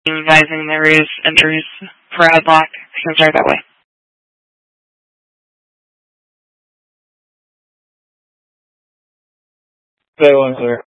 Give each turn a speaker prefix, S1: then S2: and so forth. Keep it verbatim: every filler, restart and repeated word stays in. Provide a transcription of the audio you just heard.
S1: advising there is entries for Adlock. I can start that way.
S2: Very well clear.